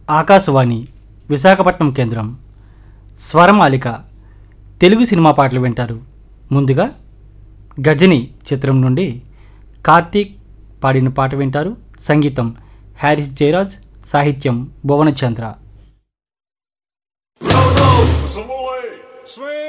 ఆకాశవాణి విశాఖపట్నం కేంద్రం. స్వరమాలిక తెలుగు సినిమా పాటలు వింటారు. ముందుగా గజని చిత్రం నుండి కార్తీక్ పాడిన పాట వింటారు. సంగీతం హ్యారిస్ జయరాజ్, సాహిత్యం భువనచంద్ర. Swing!